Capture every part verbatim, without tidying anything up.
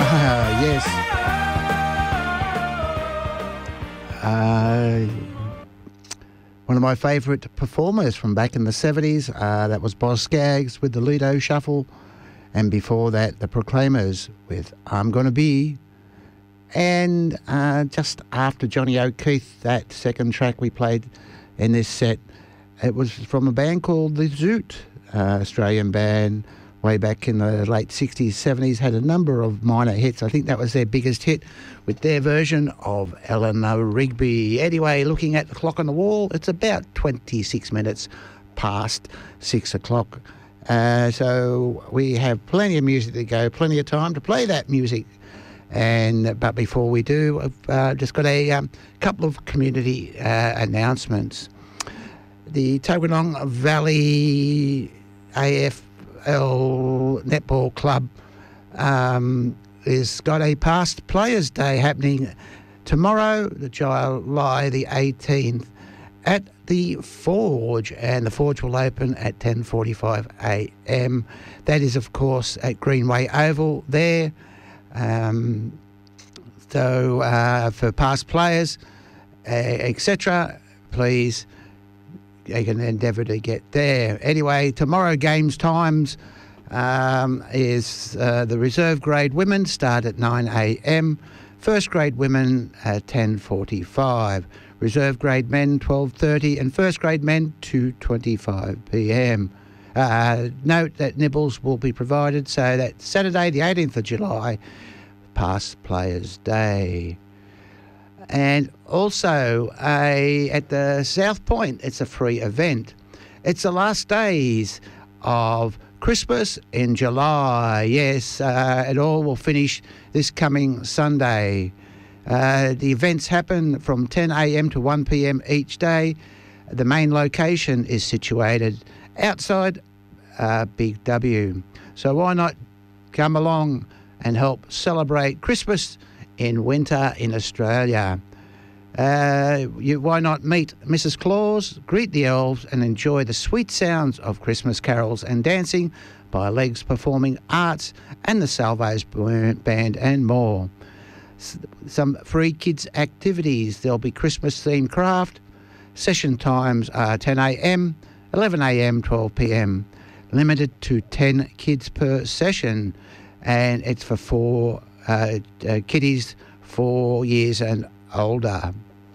Yes. Uh, one of my favourite performers from back in the seventies, uh, that was Boz Scaggs with the Lido Shuffle, and before that, the Proclaimers with I'm Gonna Be. And uh, just after Johnny O'Keefe, that second track we played in this set, it was from a band called The Zoot, uh, Australian band, way back in the late sixties, seventies, had a number of minor hits. I think that was their biggest hit with their version of Eleanor Rigby. Anyway, looking at the clock on the wall, it's about twenty-six minutes past six o'clock. Uh, so we have plenty of music to go, plenty of time to play that music. And But before we do, I've uh, just got a um, couple of community uh, announcements. The Tuggeranong Valley A F L Netball Club um, is got a past Players Day happening tomorrow, July the eighteenth, at the Forge, and the Forge will open at ten forty-five a m. That is, of course, at Greenway Oval there. Um, so uh, for past players, uh, et cetera, please, you can endeavour to get there. Anyway, tomorrow games times um, is uh, the reserve grade women start at nine a m, first grade women at ten forty-five, reserve grade men twelve thirty, and first grade men two twenty-five p m. Uh, note that nibbles will be provided, so that's Saturday the eighteenth of July, past Players Day. And also a, at the South Point, it's a free event. It's the last days of Christmas in July. Yes, uh, it all will finish this coming Sunday. Uh, the events happen from ten a m to one p m each day. The main location is situated outside uh, Big W. So why not come along and help celebrate Christmas in winter in Australia? Uh, you, why not meet Missus Claus, greet the elves, and enjoy the sweet sounds of Christmas carols and dancing by Legs Performing Arts and the Salvos Band and more. S- some free kids activities. There'll be Christmas-themed craft. Session times are ten a m, eleven a m, twelve p m. Limited to ten kids per session, and it's for four uh, uh, kiddies four years and older.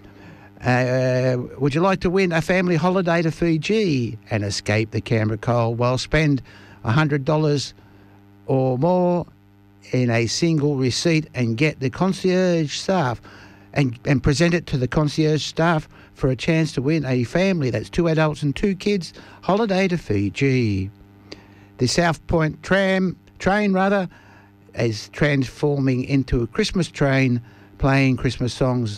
Uh, would you like to win a family holiday to Fiji and escape the Canberra cold? Well, spend one hundred dollars or more in a single receipt and get the concierge staff and, and present it to the concierge staff for a chance to win a family, that's two adults and two kids, holiday to Fiji. The South Point tram train rather is transforming into a Christmas train, playing Christmas songs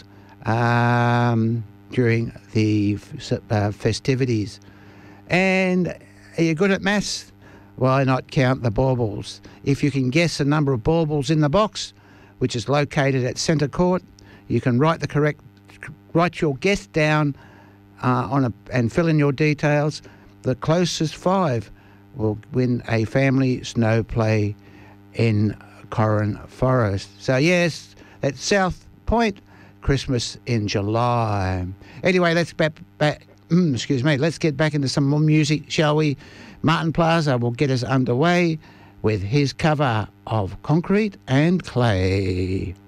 um, during the uh, festivities. And are you good at maths? Why not count the baubles? If you can guess the number of baubles in the box, which is located at Centre Court, you can write the correct, write your guess down uh, on a and fill in your details. The closest five will win a family snow play in Corran Forest. So yes, at South Point, Christmas in July. Anyway, let's back, back mm, excuse me, let's get back into some more music, shall we? Martin Plaza will get us underway with his cover of Concrete and Clay.